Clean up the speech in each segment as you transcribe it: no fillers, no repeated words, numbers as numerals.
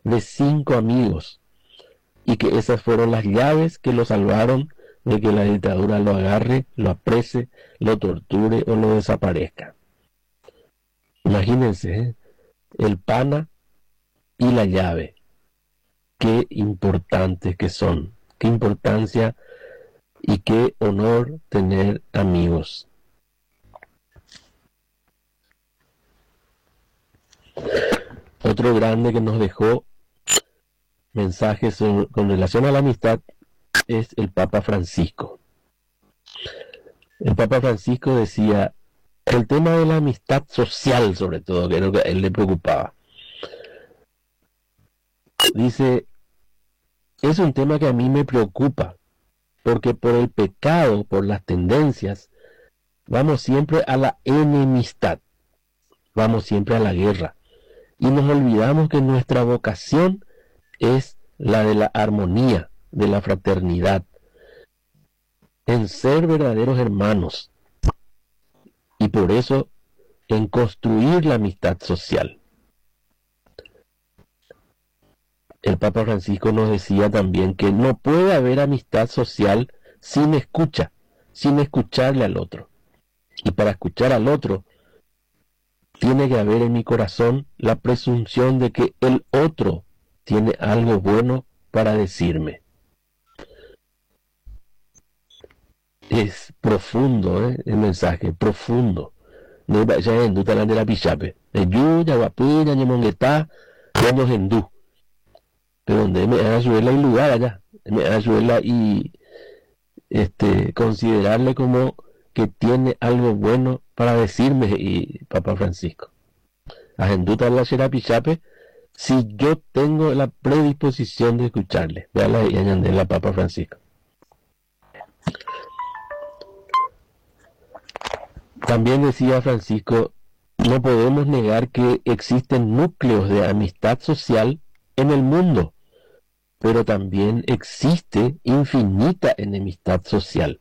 de 5 amigos, y que esas fueron las llaves que lo salvaron de que la dictadura lo agarre, lo aprese, lo torture o lo desaparezca. Imagínense, el pana y la llave. Qué importantes que son, qué importancia y qué honor tener amigos. Otro grande que nos dejó mensajes con relación a la amistad es el Papa Francisco. El Papa Francisco decía, el tema de la amistad social sobre todo, que era lo que a él le preocupaba. Dice, es un tema que a mí me preocupa, porque por el pecado, por las tendencias, vamos siempre a la enemistad, vamos siempre a la guerra, y nos olvidamos que nuestra vocación es la de la armonía, de la fraternidad, en ser verdaderos hermanos, y por eso en construir la amistad social. El Papa Francisco nos decía también que no puede haber amistad social sin escucha, sin escucharle al otro. Y para escuchar al otro, tiene que haber en mi corazón la presunción de que el otro tiene algo bueno para decirme. Es profundo, el mensaje, profundo. No vaya en duda de la pichape. Yo, ya guapina, ya monguetá, ya nos hindú. Pero donde me haga suela y lugar allá, me haga suela y considerarle como que tiene algo bueno para decirme, y Papa Francisco. Agenduta la Xerapichape, si yo tengo la predisposición de escucharle. Veala y añade la Papa Francisco. También decía Francisco, no podemos negar que existen núcleos de amistad social en el mundo, pero también existe infinita enemistad social.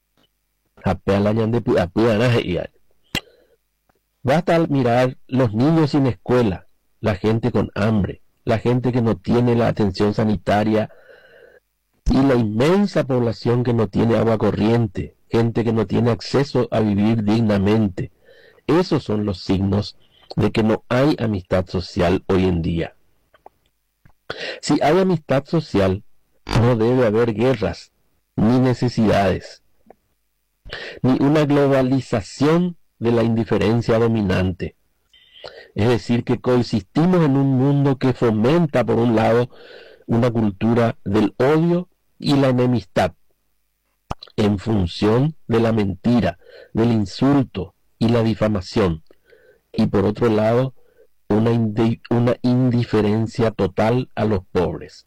Basta mirar los niños sin escuela, la gente con hambre, la gente que no tiene la atención sanitaria y la inmensa población que no tiene agua corriente, gente que no tiene acceso a vivir dignamente. Esos son los signos de que no hay amistad social hoy en día. Si hay amistad social, no debe haber guerras, ni necesidades, ni una globalización de la indiferencia dominante. Es decir, que coexistimos en un mundo que fomenta, por un lado, una cultura del odio y la enemistad, en función de la mentira, del insulto y la difamación, y por otro lado, una indiferencia total a los pobres.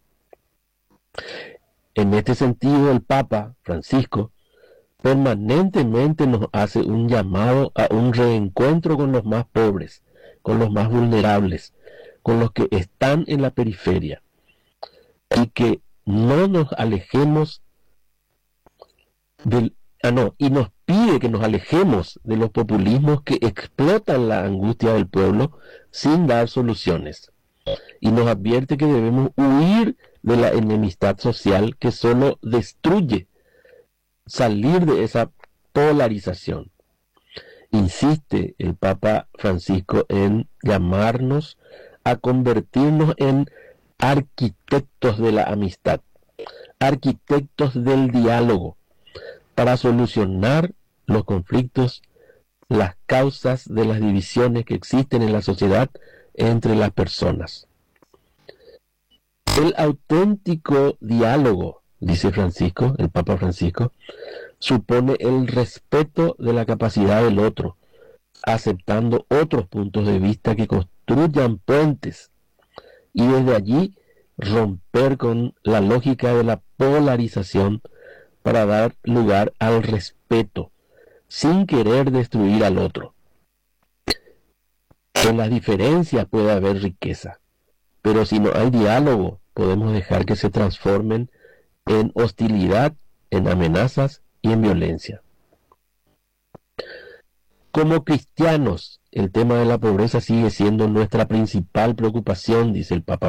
En este sentido, el Papa Francisco permanentemente nos hace un llamado a un reencuentro con los más pobres, con los más vulnerables, con los que están en la periferia, y que no nos alejemos y nos pide que nos alejemos de los populismos que explotan la angustia del pueblo sin dar soluciones. Y nos advierte que debemos huir de la enemistad social que solo destruye, salir de esa polarización. Insiste el Papa Francisco en llamarnos a convertirnos en arquitectos de la amistad, arquitectos del diálogo, para solucionar los conflictos, las causas de las divisiones que existen en la sociedad entre las personas. El auténtico diálogo, dice Francisco, el Papa Francisco, supone el respeto de la capacidad del otro, aceptando otros puntos de vista que construyan puentes, y desde allí romper con la lógica de la polarización para dar lugar al respeto, sin querer destruir al otro. En las diferencias puede haber riqueza, pero si no hay diálogo, podemos dejar que se transformen en hostilidad, en amenazas y en violencia. Como cristianos, el tema de la pobreza sigue siendo nuestra principal preocupación, dice el Papa